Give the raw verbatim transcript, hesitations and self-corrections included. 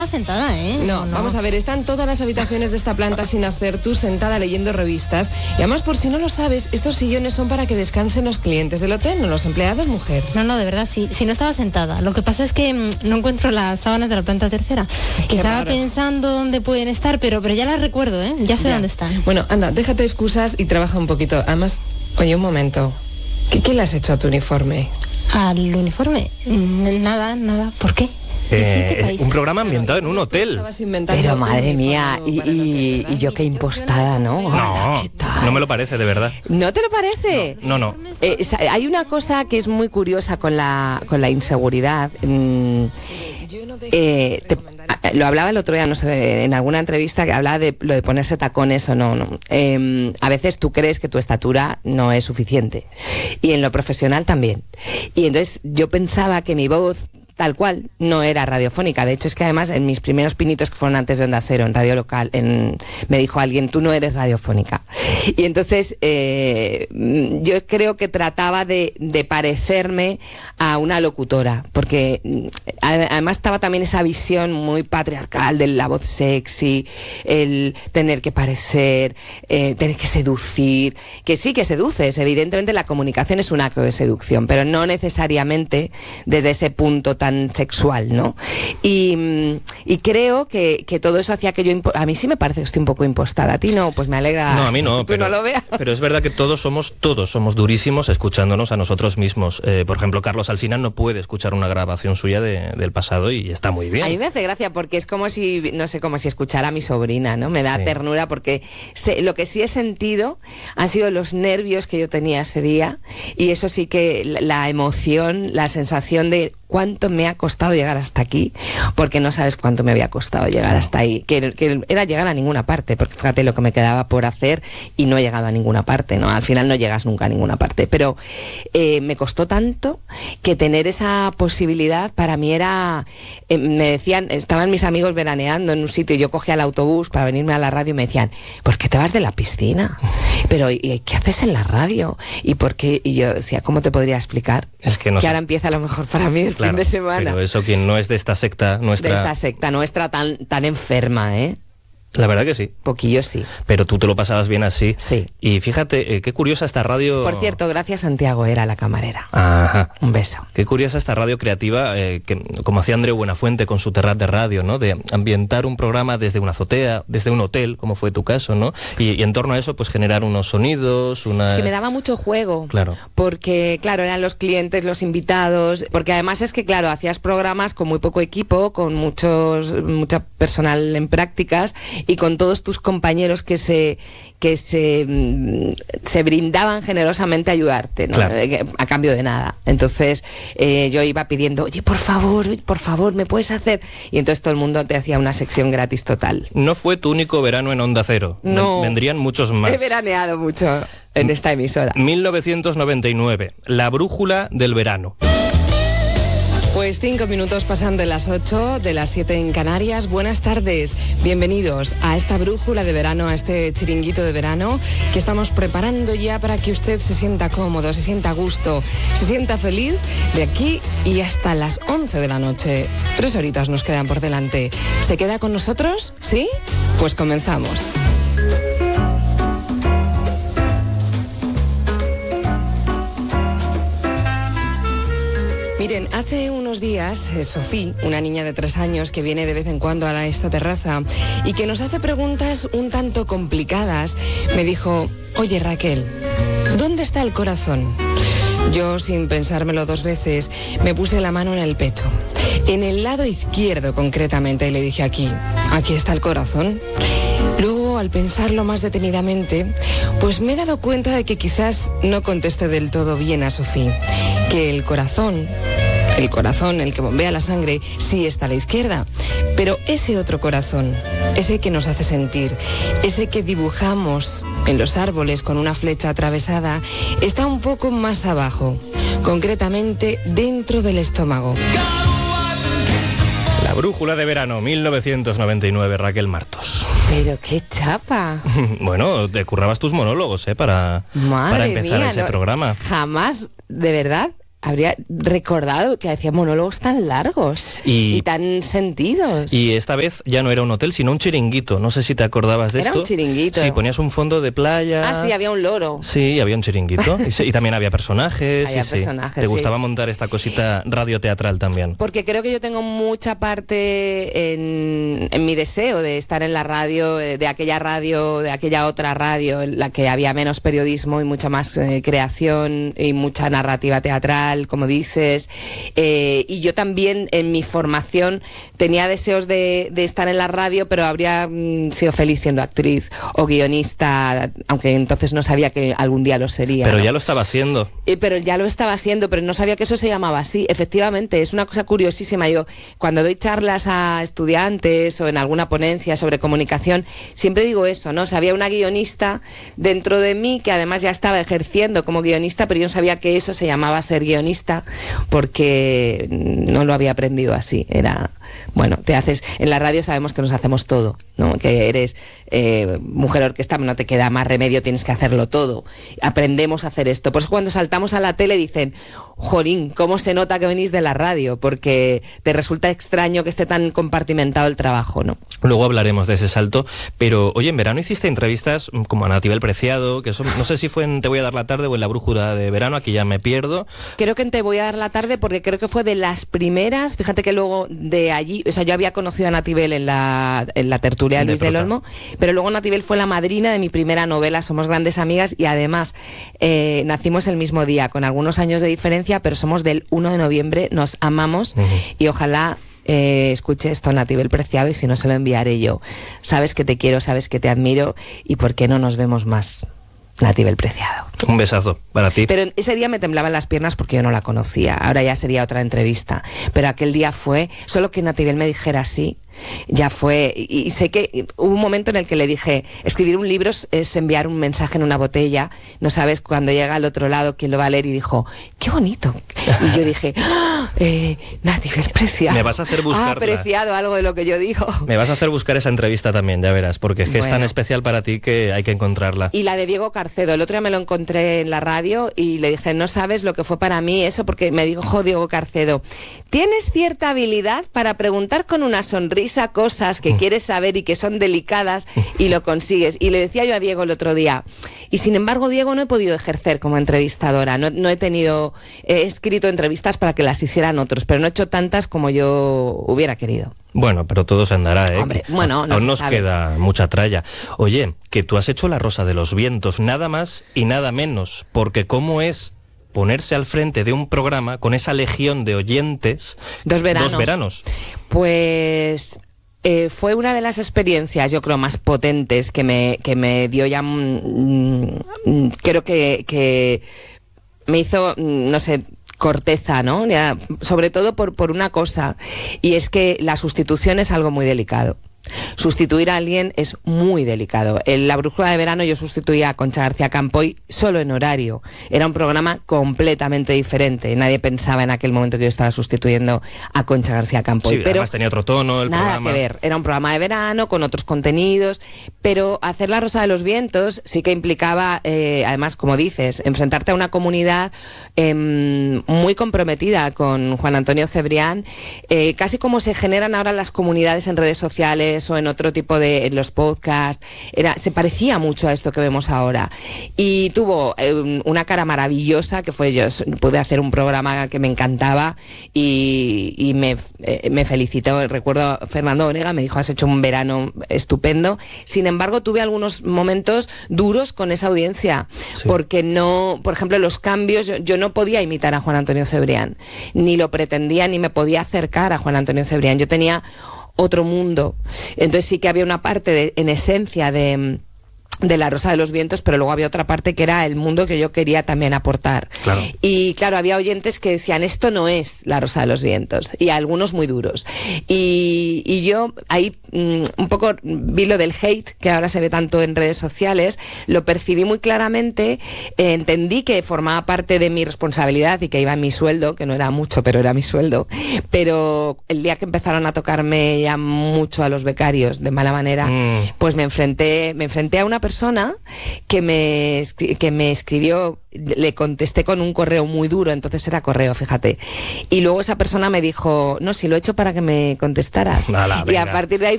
sentada, ¿eh? No, no, vamos a ver, están todas las habitaciones de esta planta sin hacer, tú sentada leyendo revistas. Y además, por si no lo sabes, estos sillones son para que descansen los clientes del hotel, no los empleados, mujer. No, no, de verdad, sí, sí no estaba sentada. Lo que pasa es que mmm, no encuentro las sábanas de la planta tercera. Que estaba raro. pensando dónde pueden estar, pero, pero ya las recuerdo, ¿eh? Ya sé ya. dónde están. Bueno, anda, déjate excusas y trabaja un poquito. Además, oye, un momento. ¿Qué, qué le has hecho a tu uniforme? ¿Al uniforme? Nada, nada. ¿Por qué? Eh, un programa ambientado en un hotel. Pero madre mía, y, y, y yo qué impostada, ¿no? No, no me lo parece, de verdad. ¿No te lo parece? No, no. no. Eh, hay una cosa que es muy curiosa con la, con la inseguridad. Mm, eh, te, lo hablaba el otro día, no sé, en alguna entrevista que hablaba de lo de ponerse tacones o no. no. Eh, a veces tú crees que tu estatura no es suficiente. Y en lo profesional también. Y entonces yo pensaba que mi voz, tal cual, no era radiofónica. De hecho, es que además en mis primeros pinitos que fueron antes de Onda Cero, en radio local, en, me dijo alguien, tú no eres radiofónica. Y entonces eh, yo creo que trataba de, de parecerme a una locutora, porque además estaba también esa visión muy patriarcal de la voz sexy, el tener que parecer, eh, tener que seducir, que sí que seduces, evidentemente la comunicación es un acto de seducción, pero no necesariamente desde ese punto tan sexual, ¿no? Y, y creo que, que todo eso hacía que yo... Impo- a mí sí me parece que estoy un poco impostada. A ti no, pues me alegra. No, a mí no, que tú pero, no lo veas. Pero es verdad que todos somos, todos somos durísimos escuchándonos a nosotros mismos. Eh, por ejemplo, Carlos Alsina no puede escuchar una grabación suya de, del pasado y está muy bien. A mí me hace gracia porque es como si, no sé, como si escuchara a mi sobrina, ¿no? Me da sí. ternura porque sé, lo que sí he sentido han sido los nervios que yo tenía ese día y eso sí que la, la emoción, la sensación de cuánto me ha costado llegar hasta aquí, porque no sabes cuánto me había costado llegar hasta ahí, que, que era llegar a ninguna parte, porque fíjate lo que me quedaba por hacer y no he llegado a ninguna parte, ¿no? Al final no llegas nunca a ninguna parte, pero eh, me costó tanto que tener esa posibilidad para mí era, eh, me decían, estaban mis amigos veraneando en un sitio y yo cogía el autobús para venirme a la radio y me decían, ¿por qué te vas de la piscina? Pero, ¿y qué haces en la radio? ¿Y por qué? Y yo decía, ¿cómo te podría explicar? Es que no que sé. ahora empieza a lo mejor para mí el Claro, fin de semana. Pero eso quien no es de esta secta nuestra... De esta secta nuestra tan, tan enferma, ¿eh? La verdad que sí. Poquillo sí. Pero tú te lo pasabas bien así. Sí. Y fíjate, eh, qué curiosa esta radio... Por cierto, gracias Santiago, era la camarera. Ajá. Un beso. Qué curiosa esta radio creativa, eh, que, como hacía Andreu Buenafuente con su Terrat de Radio, ¿no? De ambientar un programa desde una azotea, desde un hotel, como fue tu caso, ¿no? Y, y en torno a eso, pues generar unos sonidos, unas... Es que me daba mucho juego. Claro. Porque, claro, eran los clientes, los invitados. Porque además es que, claro, hacías programas con muy poco equipo, con muchos, mucha personal en prácticas y con todos tus compañeros que se que se, se brindaban generosamente a ayudarte, ¿no? Claro. A cambio de nada. Entonces eh, yo iba pidiendo, oye, por favor, por favor, ¿me puedes hacer? Y entonces todo el mundo te hacía una sección gratis total. No fue tu único verano en Onda Cero. No. Vendrían muchos más. He veraneado mucho en esta emisora. mil novecientos noventa y nueve, La brújula del verano. Pues cinco minutos pasando de las ocho, de las siete en Canarias. Buenas tardes, bienvenidos a esta brújula de verano, a este chiringuito de verano que estamos preparando ya para que usted se sienta cómodo, se sienta a gusto, se sienta feliz de aquí y hasta las once de la noche. Tres horitas nos quedan por delante. ¿Se queda con nosotros? ¿Sí? Pues comenzamos. Miren, hace unos días, eh, Sofía, una niña de tres años que viene de vez en cuando a esta terraza y que nos hace preguntas un tanto complicadas, me dijo, oye Raquel, ¿dónde está el corazón? Yo, sin pensármelo dos veces, me puse la mano en el pecho, en el lado izquierdo concretamente, y le dije aquí, aquí está el corazón. Luego, al pensarlo más detenidamente, pues me he dado cuenta de que quizás no contesté del todo bien a Sofía, que el corazón, el corazón, el que bombea la sangre, sí está a la izquierda, pero ese otro corazón, ese que nos hace sentir, ese que dibujamos en los árboles con una flecha atravesada, está un poco más abajo, concretamente dentro del estómago. La brújula de verano, mil novecientos noventa y nueve, Raquel Martos. Pero qué chapa. Bueno, te currabas tus monólogos, ¿eh? Para, Madre para empezar mía, ese no, programa. Jamás, de verdad, habría recordado que hacía monólogos tan largos y, y tan sentidos. Y esta vez ya no era un hotel, sino un chiringuito. No sé si te acordabas de era esto. Era un chiringuito. Sí, ponías un fondo de playa. Ah, sí, había un loro. Sí, había un chiringuito. Y, sí, y también había personajes. Había y, personajes, sí. Te gustaba sí. montar esta cosita radioteatral también. Porque creo que yo tengo mucha parte en, en mi deseo de estar en la radio, de aquella radio, de aquella otra radio, en la que había menos periodismo y mucha más eh, creación y mucha narrativa teatral, como dices. Eh, y yo también en mi formación tenía deseos de, de estar en la radio, pero habría mm, sido feliz siendo actriz o guionista, aunque entonces no sabía que algún día lo sería. Pero ¿no? ya lo estaba haciendo. Eh, pero ya lo estaba haciendo, pero no sabía que eso se llamaba así. Efectivamente, es una cosa curiosísima. Yo cuando doy charlas a estudiantes o en alguna ponencia sobre comunicación, siempre digo eso, ¿no? O sea, había una guionista dentro de mí que además ya estaba ejerciendo como guionista, pero yo no sabía que eso se llamaba ser guionista, porque no lo había aprendido así. Era, bueno, te haces, en la radio sabemos que nos hacemos todo, ¿no? Que eres eh, mujer orquesta, no te queda más remedio, tienes que hacerlo todo. Aprendemos a hacer esto. Por eso cuando saltamos a la tele dicen, jolín, ¿cómo se nota que venís de la radio? Porque te resulta extraño que esté tan compartimentado el trabajo, ¿no? Luego hablaremos de ese salto, pero oye, en verano hiciste entrevistas como a Natibel Preciado, que eso, no sé si fue en Te voy a dar la tarde o en La brújula de verano, aquí ya me pierdo. Creo que en Te voy a dar la tarde porque creo que fue de las primeras, fíjate que luego de allí, o sea, yo había conocido a Natibel en la, en la tertulia de Luis del Olmo, pero luego Natibel fue la madrina de mi primera novela, Somos grandes amigas, y además eh, nacimos el mismo día, con algunos años de diferencia, pero somos del uno de noviembre, nos amamos, uh-huh. Y ojalá Eh, escuche esto Natibel Preciado, y si no se lo enviaré yo. Sabes que te quiero, sabes que te admiro, y por qué no nos vemos más. Natibel Preciado. Un besazo para ti. Pero ese día me temblaban las piernas porque yo no la conocía. Ahora ya sería otra entrevista. Pero aquel día fue, solo que Natibel me dijera así, ya fue. Y, y sé que hubo un momento en el que le dije, escribir un libro es enviar un mensaje en una botella, no sabes cuando llega al otro lado quién lo va a leer, y dijo, qué bonito. Y yo dije, ¡Ah! eh, Natibel Preciado. Me vas a hacer buscar. Ha apreciado algo de lo que yo digo. Me vas a hacer buscar esa entrevista también, ya verás, porque es que bueno. es tan especial para ti que hay que encontrarla. Y la de Diego Carcedo, el otro día me lo encontré en la radio y le dije, no sabes lo que fue para mí eso, porque me dijo Diego Carcedo, tienes cierta habilidad para preguntar con una sonrisa cosas que quieres saber y que son delicadas, y lo consigues. Y le decía yo a Diego el otro día, y sin embargo, Diego, no he podido ejercer como entrevistadora, no, no he tenido, he escrito entrevistas para que las hicieran otros, pero no he hecho tantas como yo hubiera querido. Bueno, pero todo se andará, ¿eh? Hombre, bueno, no Aún se nos sabe. queda mucha tralla. Oye, que tú has hecho La Rosa de los Vientos, nada más y nada menos, porque cómo es ponerse al frente de un programa con esa legión de oyentes. Dos veranos. Dos veranos. Pues... Eh, fue una de las experiencias, yo creo, más potentes que me, que me dio ya, mmm, mmm, creo que, que me hizo, no sé, corteza, ¿no? Ya, sobre todo por, por una cosa, y es que la sustitución es algo muy delicado. Sustituir a alguien es muy delicado. En La brújula de verano yo sustituía a Concha García Campoy solo en horario. Era un programa completamente diferente. Nadie pensaba en aquel momento que yo estaba sustituyendo a Concha García Campoy. Sí, pero además tenía otro tono el nada programa. que ver. Era un programa de verano con otros contenidos, pero hacer La Rosa de los Vientos sí que implicaba, eh, además, como dices, enfrentarte a una comunidad eh, muy comprometida con Juan Antonio Cebrián, eh, casi como se generan ahora las comunidades en redes sociales o en otro tipo de, en los podcasts. Era, se parecía mucho a esto que vemos ahora, y tuvo eh, una cara maravillosa, que fue yo pude hacer un programa que me encantaba, y, y me, eh, me felicitó. Recuerdo Fernando Onega me dijo, has hecho un verano estupendo. Sin embargo, tuve algunos momentos duros con esa audiencia, sí. Porque no, por ejemplo, los cambios, yo, yo no podía imitar a Juan Antonio Cebrián, ni lo pretendía, ni me podía acercar a Juan Antonio Cebrián. Yo tenía otro mundo. Entonces sí que había una parte de, en esencia de, de La Rosa de los Vientos, pero luego había otra parte que era el mundo que yo quería también aportar. Claro. Y claro, había oyentes que decían, esto no es La Rosa de los Vientos, y algunos muy duros. Y, y yo ahí mmm, un poco vi lo del hate, que ahora se ve tanto en redes sociales, lo percibí muy claramente, eh, entendí que formaba parte de mi responsabilidad y que iba en mi sueldo, que no era mucho, pero era mi sueldo. Pero el día que empezaron a tocarme ya mucho a los becarios de mala manera, mm. pues me enfrenté, me enfrenté a una persona persona que me, que me escribió, le contesté con un correo muy duro, entonces era correo, fíjate. Y luego esa persona me dijo, no, si lo he hecho para que me contestaras. Nada, y a partir de ahí